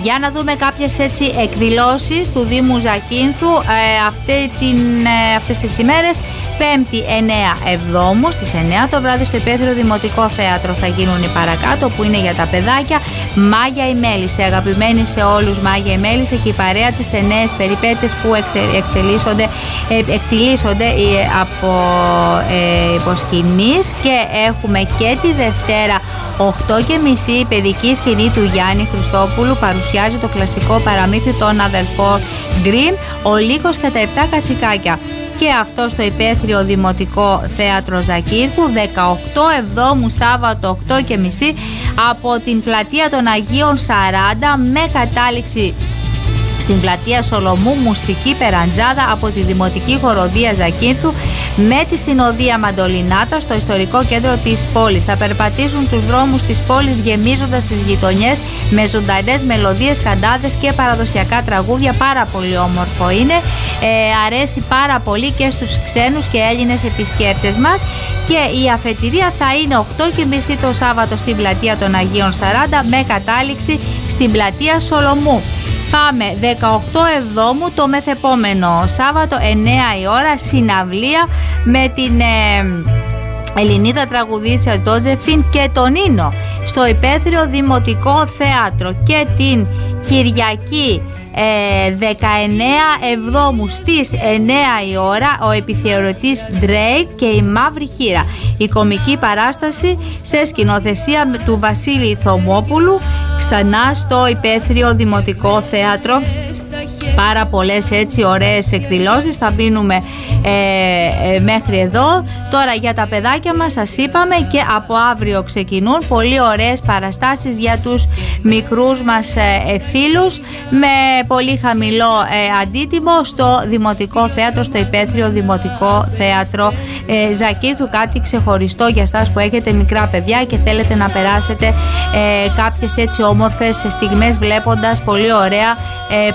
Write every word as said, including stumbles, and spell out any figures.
Για να δούμε κάποιες έτσι εκδηλώσεις του Δήμου Ζακύνθου ε, αυτή την, ε, αυτές τις ημέρες. Πέμπτη εννέα Εβδόμου στις εννέα το βράδυ στο Υπαίθριο Δημοτικό Θέατρο θα γίνουν οι παρακάτω, που είναι για τα παιδάκια. Μάγια η Μέλισσε, αγαπημένη σε όλους Μάγια η Μέλισσε και η παρέα της σε νέες περιπέτειες που εξε, εκτελήσονται, ε, εκτιλήσονται ε, από ε, υποσκηνής. Και έχουμε και τη Δευτέρα οκτώ και μισή η παιδική σκηνή του Γιάννη Χριστόπουλου παρουσιάζει το κλασικό παραμύθι των αδελφών Γκριμ, ο Λύκος και τα επτά κατσικάκια. Και αυτό στο Υπαίθριο Δημοτικό Θέατρο Ζακύνθου. Δεκαοκτώ Εβδόμου Σάββατο οκτώ και μισή από την Πλατεία των Αγίων σαράντα με κατάληξη στην Πλατεία Σολομού μουσική περαντζάδα από τη Δημοτική Χοροδία Ζακύνθου με τη συνοδεία Μαντολινάτα στο ιστορικό κέντρο της πόλης. Θα περπατήσουν τους δρόμους της πόλης γεμίζοντας τις γειτονιές με ζωντανές μελωδίες, καντάδες και παραδοσιακά τραγούδια. Πάρα πολύ όμορφο είναι, ε, αρέσει πάρα πολύ και στους ξένους και Έλληνες επισκέπτες μας. Και η αφετηρία θα είναι οκτώ και μισή το Σάββατο στην Πλατεία των Αγίων σαράντα με κατάληξη στην Πλατεία Σολομού. Πάμε δεκαοκτώ Εβδόμου το μεθεπόμενο Σάββατο εννέα η ώρα συναυλία με την ε, Ελληνίδα τραγουδίστρια Τζόζεφιν και τον Ίνο στο Υπαίθριο Δημοτικό Θέατρο. Και την Κυριακή ε, δεκαεννέα Εβδόμου στις εννέα η ώρα ο επιθεωρητής Drake και η Μαύρη Χήρα, η κομική παράσταση σε σκηνοθεσία του Βασίλη Θωμόπουλου, ξανά στο Υπαίθριο Δημοτικό Θέατρο. Πάρα πολλές έτσι ωραίες εκδηλώσεις, θα μείνουμε ε, ε, μέχρι εδώ. Τώρα για τα παιδάκια μας σας είπαμε, και από αύριο ξεκινούν πολύ ωραίες παραστάσεις για τους μικρούς μας ε, φίλους με πολύ χαμηλό ε, αντίτιμο στο Δημοτικό Θέατρο, στο Υπαίθριο Δημοτικό Θέατρο ε, Ζακύνθου. Κάτι ξεχωριστό για εσάς που έχετε μικρά παιδιά και θέλετε να περάσετε ε, κάποιες έτσι όμορφες στιγμές βλέποντας πολύ ωραία ε,